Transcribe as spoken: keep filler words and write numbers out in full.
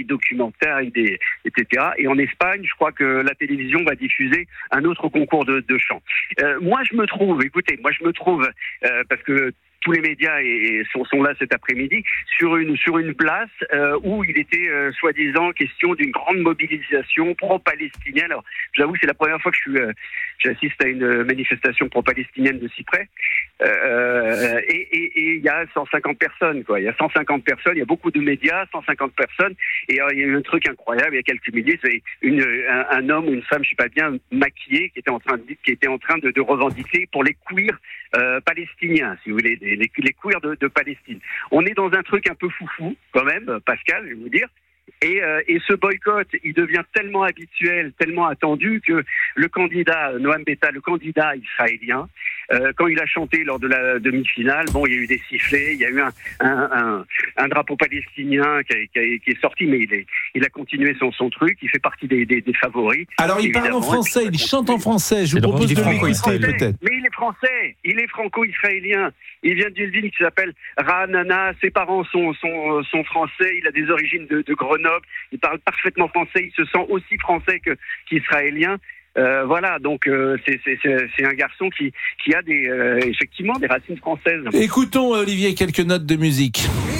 documentaires, avec des, et cetera. Et en Espagne, je crois que la télévision va diffuser un autre concours de, de chant. Euh, moi, je me trouve, écoutez, moi je me trouve, euh, parce que tous les médias et, et sont, sont là cet après-midi, sur une, sur une place euh, où il était euh, soi-disant question d'une grande mobilisation pro-palestinienne. Alors, j'avoue, c'est la première fois que je suis, euh, j'assiste à une manifestation pro-palestinienne de si près. Euh, et il y a cent cinquante personnes, quoi. Il y a cent cinquante personnes, il y a beaucoup de médias, cent cinquante personnes. Et alors, il y a eu un truc incroyable, il y a quelques minutes, une, un, un homme ou une femme, je sais pas bien, maquillé, qui était en train de, qui était en train de, de revendiquer pour les queers euh, palestiniens, si vous voulez, les, les, les queers de, de Palestine. On est dans un truc un peu foufou, quand même, Pascal, je vais vous dire. Et, euh, et ce boycott, il devient tellement habituel, tellement attendu que le candidat, Noam Betta, le candidat israélien, euh, quand il a chanté lors de la demi-finale, bon, il y a eu des sifflets, il y a eu un, un, un, un drapeau palestinien qui, a, qui, a, qui est sorti, mais il, est, il a continué son, son truc, il fait partie des, des, des favoris. Alors il parle en français, il chante en français, je vous propose de l'écouter peut-être. Mais il est français, il est franco-israélien, il vient d'une ville qui s'appelle Ra'anana, ses parents sont, sont, sont français, il a des origines de, de Grenoble, il parle parfaitement français, il se sent aussi français que, qu'israélien. Euh, voilà, donc euh, c'est, c'est, c'est, c'est un garçon qui, qui a des, euh, effectivement des racines françaises. Écoutons, Olivier, quelques notes de musique.